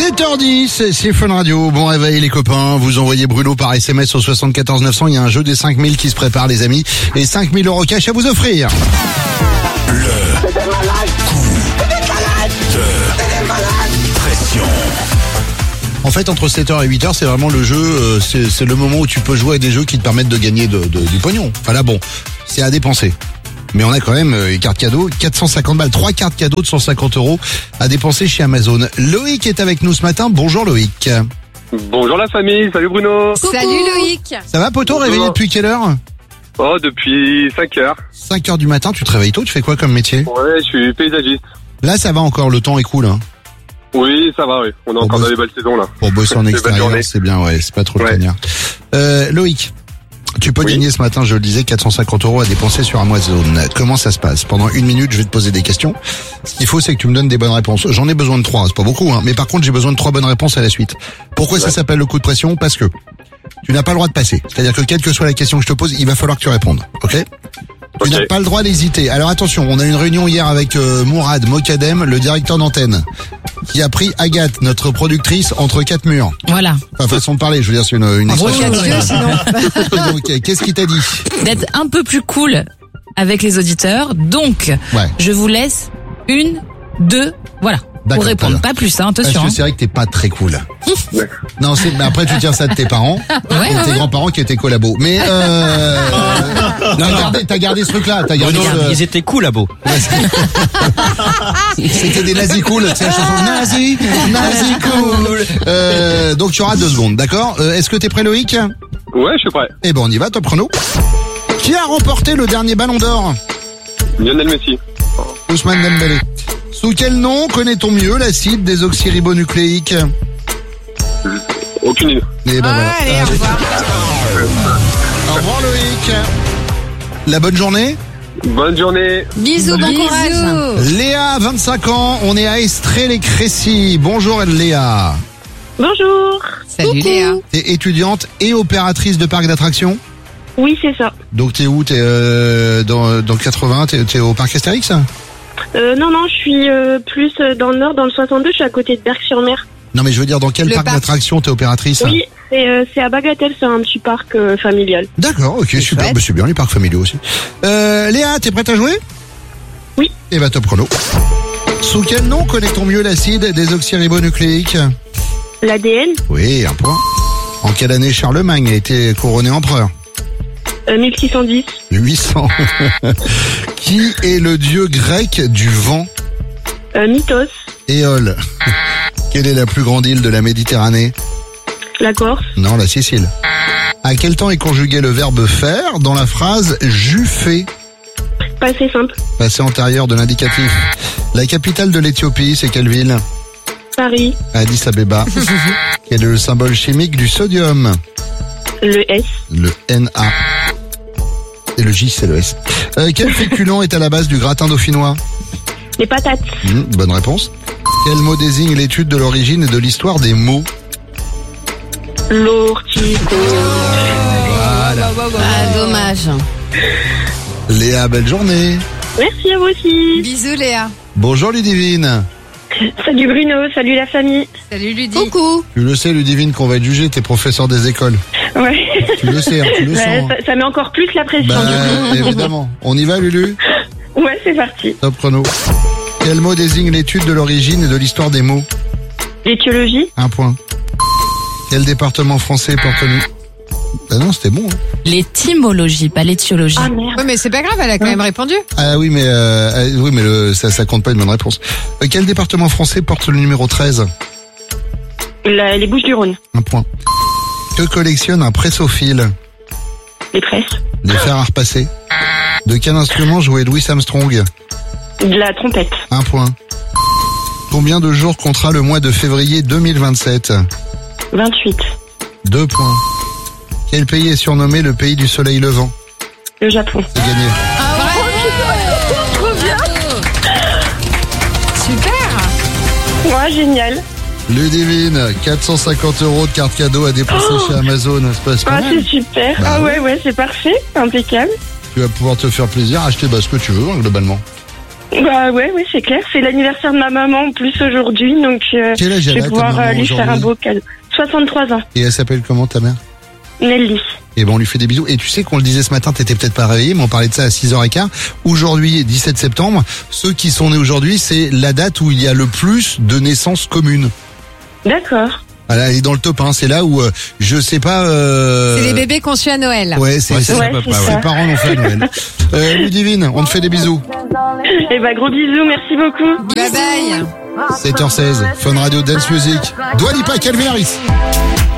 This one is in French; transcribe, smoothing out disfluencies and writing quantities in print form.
7h10, c'est Fun Radio. Bon réveil les copains, vous envoyez Bruno par SMS au 74 900. Il y a un jeu des 5000 qui se prépare les amis. Et 5000 € cash à vous offrir. En fait, entre 7h et 8h, c'est vraiment le jeu, c'est le moment où tu peux jouer à des jeux qui te permettent de gagner du pognon. Enfin là, bon, c'est à dépenser. Mais on a quand même les cartes cadeaux, 450 balles, 3 cartes cadeaux de 150 € à dépenser chez Amazon. Loïc est avec nous ce matin. Bonjour Loïc. Bonjour la famille, salut Bruno. Coucou. Salut Loïc. Ça va poto, réveillé depuis quelle heure? Oh, depuis 5h. 5h du matin, tu te réveilles tôt, tu fais quoi comme métier? Ouais, je suis paysagiste. Là ça va encore, le temps est cool hein. Oui, ça va, oui. On est encore dans les belles saisons là. Pour bosser en extérieur, c'est bien, ouais, c'est pas trop le cagnard. Loïc, tu peux gagner ce matin, je le disais, 450 € à dépenser sur Amazon. Comment ça se passe? Pendant 1 minute, je vais te poser des questions. Ce qu'il faut, c'est que tu me donnes des bonnes réponses. J'en ai besoin de 3, c'est pas beaucoup, hein. Mais par contre, j'ai besoin de 3 bonnes réponses à la suite. Pourquoi ça s'appelle le coup de pression? Parce que tu n'as pas le droit de passer. C'est-à-dire que quelle que soit la question que je te pose, il va falloir que tu répondes. Ok? Tu n'as pas le droit d'hésiter. Alors attention, on a eu une réunion hier avec Mourad Mokadem, le directeur d'antenne, qui a pris Agathe, notre productrice, entre 4 murs. Voilà. Enfin, façon de parler, je veux dire, c'est une expression. Sinon. Donc, qu'est-ce qu'il t'a dit? D'être un peu plus cool avec les auditeurs. Donc, je vous laisse 1, 2, voilà. Pour répondre, pas plus, hein, attention. Parce que c'est vrai que t'es pas très cool. Non, mais après tu tires ça de tes parents, et tes grands-parents qui étaient collabos. Mais t'as gardé ce truc-là, Ils étaient collabos. C'était des nazis cool, c'est la chanson nazi cool. Donc tu auras 2 secondes, d'accord? Est-ce que t'es prêt Loïc? Ouais, je suis prêt. Eh ben on y va, top chrono. Qui a remporté le dernier ballon d'or? Lionel Messi. Ousmane Dembélé. Sous quel nom connaît-on mieux l'acide désoxyribonucléique? Aucune idée. Et ben voilà. Allez, au revoir. Au revoir Loïc. La bonne journée. Bonne journée. Bisous, bon courage. Léa, 25 ans, on est à Estrée-les-Crécy. Bonjour Léa. Bonjour. Salut Léa. T'es étudiante et opératrice de parc d'attractions? Oui, c'est ça. Donc t'es où? T'es dans 80, t'es au parc Astérix? Non, je suis plus dans le nord, dans le 62, je suis à côté de Berck-sur-Mer. Non mais je veux dire, dans quel parc d'attractions t'es opératrice? Oui, c'est à Bagatelle, c'est un petit parc familial. D'accord, ok, super. Bah, c'est bien les parcs familiaux aussi. Léa, t'es prête à jouer? Oui. Et bah top chrono. Sous quel nom connaît-on mieux l'acide désoxyribonucléique? L'ADN. Oui, un point. En quelle année Charlemagne a été couronné empereur? 1610. 800. Qui est le dieu grec du vent? Mythos. Éole. Quelle est la plus grande île de la Méditerranée? La Corse. Non, la Sicile. À quel temps est conjugué le verbe faire dans la phrase j'eus fait? Passé simple. Passé antérieur de l'indicatif. La capitale de l'Éthiopie, c'est quelle ville? Paris. Addis Abeba. Quel est le symbole chimique du sodium? Le S. Le Na. Et le J, c'est le S. Quel féculent est à la base du gratin dauphinois? Les patates. Bonne réponse. Quel mot désigne l'étude de l'origine et de l'histoire des mots? L'ortico. Voilà. Ah, dommage. Léa, belle journée. Merci à vous aussi. Bisous Léa. Bonjour Ludivine. Salut Bruno, salut la famille. Salut Ludie. Coucou. Tu le sais Ludivine qu'on va être jugé, t'es professeur des écoles. Ouais. Tu le sais, hein, tu le sens. Hein. Ça met encore plus la pression du coup. Évidemment. On y va Lulu? Ouais, c'est parti. Top chrono. Quel mot désigne l'étude de l'origine et de l'histoire des mots? L'étiologie. 1 point. Quel département français porte le... Ah non, c'était bon. Hein. L'étymologie, pas l'étiologie. Ah merde. Ouais, mais c'est pas grave, elle a quand même répondu. Ah oui, mais ça compte pas une bonne réponse. Quel département français porte le numéro 13? Les Bouches-du-Rhône. 1 point. Que collectionne un pressophile? Les presses. Les fers à repasser. De quel instrument jouait Louis Armstrong? De la trompette. 1 point. Combien de jours comptera le mois de février 2027? 28. 2 points. Quel pays est surnommé le pays du soleil levant? Le Japon. C'est gagné. Trop bien. Super. Ouais, génial. Ludivine, 450 € de carte cadeau à dépenser chez Amazon. Ça se passe pas mal. C'est super. Bah ouais, c'est parfait. Impeccable. Tu vas pouvoir te faire plaisir, acheter ce que tu veux, globalement. Bah ouais, c'est clair. C'est l'anniversaire de ma maman en plus aujourd'hui, donc quel âge je vais elle a, pouvoir ta maman, lui faire un beau cadeau. 63 ans. Et elle s'appelle comment ta mère? Nelly. Et on lui fait des bisous. Et tu sais qu'on le disait ce matin, t'étais peut-être pas réveillé, mais on parlait de ça à 6h15. Aujourd'hui, 17 septembre, ceux qui sont nés aujourd'hui, c'est la date où il y a le plus de naissances communes. D'accord. Voilà, elle est dans le top 1, c'est là où je sais pas. C'est les bébés conçus à Noël. Ouais, c'est ça. Ses parents l'ont fait à Noël. Ludivine, on te fait des bisous. Eh ben gros bisous, merci beaucoup. Bye bye. 7h16, Fun Radio Dance Music. Dua Lipa, Calvin Harris.